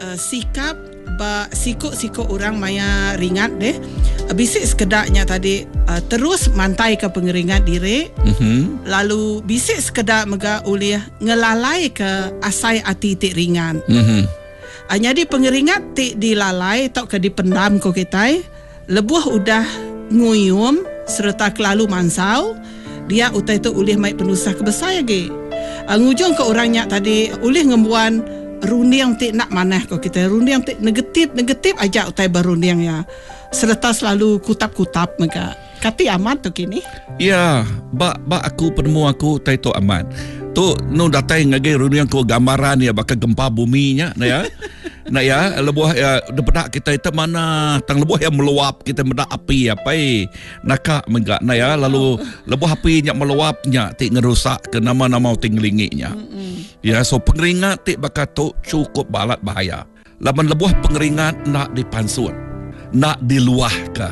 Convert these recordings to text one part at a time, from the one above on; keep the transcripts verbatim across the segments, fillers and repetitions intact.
uh, sikap ba sikut-sikut orang maya ringat deh. Bisik sekedaknya tadi uh, terus mantai ke pengeringat diri. Mm-hmm. Lalu bisik sekedar mega ulih ngelalai ke asai ati tik ringan. Mm-hmm. Uh, jadi pengeringat tik dilalai atau ke dipendam ko kita. Lebuh udah nguyum serta kelalu mansau. Dia utai tu ulih mai penusah kebesar lagi. Uh, ngujung ke orangnya tadi ulih ngembuan rundiang tik nak manah ko kita. Rundiang tik negatif negatif aja utai berundiang ya. Serta selalu kutap-kutap mereka. Kati amat tu kini. Ya, ba ba aku penemu aku tai tu amat. Tu nu datai ngage rundiang ko gambaran ya bakal gempa buminya na ya. Nah ya, lebuh ya depedak kita itu mana tang lebuh yang meluap kita medak api apa eh. Naka megak nah ya, lalu lebuh api nya meluapnya tik ngerusak ke nama-nama tinglinginya. Ya, so pengeringat tik bakal tu cukup balat bahaya. Laban lebuh pengeringat nak dipansut. Nak diluah ke.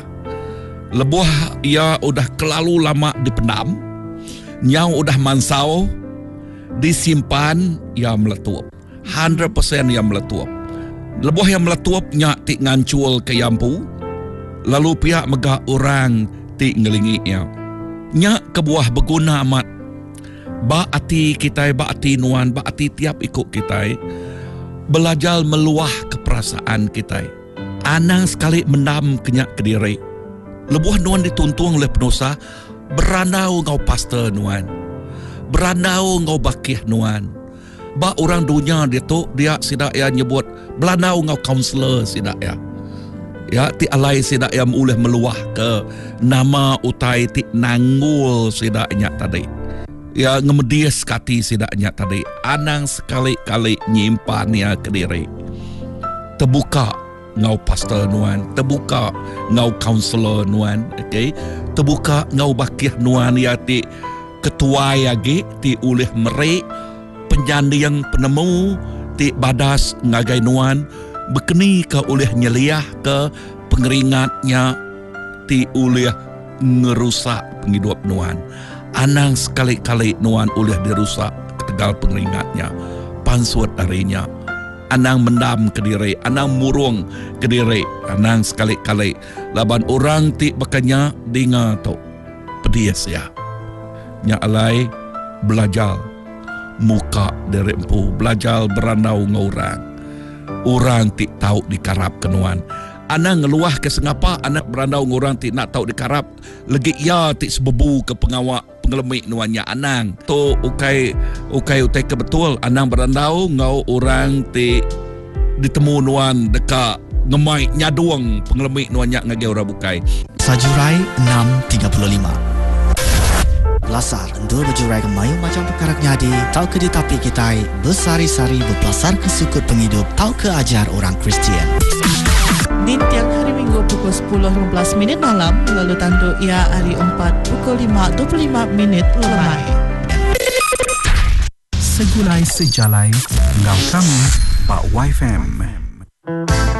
Lebuh ia udah kelalu lama dipendam. Nyau udah mansau disimpan ia meletup. one hundred percent ia meletup. Lebuh yang meletupnya tik ngancul ke yampu. Lalu pihak megah orang tik ngelingiknya. Nya kebuah berguna amat. Ba ati kita, ba ati nuan, ba ati tiap ikut kita. Belajar meluah keperasaan kita. Anang sekali mendam kenyak ke diri. Lebuh nuan dituntung oleh penusa. Berandau ngau pastor nuan. Berandau ngau bakih nuan. Ba orang dunia dia tu dia sidak ya nyebut belanau ngau kaunselor sidak ya. Ya ti alai sidak yang boleh meluah ke nama utai ti nanggul sidaknya tadi. Ya ngemedias kati sidaknya tadi. Anang sekali-kali nyimpan ya ke diri. Terbuka ngau pastor nuan, terbuka ngau kaunselor nuan, okey. Terbuka ngau bakih nuan ya ti ketua ya ge ti oleh merek penjandi yang penemu ti badas ngagai nuan berkeni ke oleh nyeliah ke pengeringatnya ti oleh ngerusak penghidup nuan. Anang sekali-kali nuan oleh dirusak ketegal pengeringatnya. Pansut harinya. Anang mendam ke diri, anang murung ke diri, anang sekali-kali. Laban orang ti bakanya dengar tu pedias ya. Nya alai belajar muka dari empu, belajar berandau ngorang. Orang ti tahu dikarap kenuan. Anang ngeluah ke sengapa anak berandau ngorang ti nak tahu dikarap. Legi ya ti sebebu ke pengawak pengelemik nuannya anang. Tu ukai ukai utai ke betul anang berandau ngau orang ti ditemu nuan dekat ngemai nyaduang pengelemik nuannya ngage ora bukai. Sajurai enam tiga puluh lima. Lasar endur berjurai kemayu macam perkara nyadi. Tau ke di tapi kita bersari-sari berpelasar ke sukut penghidup. Tau ke ajar orang Kristian. Di tiang hari Minggu pukul sepuluh lima belas minit malam, lalu tanduk ia hari empat pukul lima dua puluh lima minit lemai. Segulai sejalai ngau kami Pak Y F M.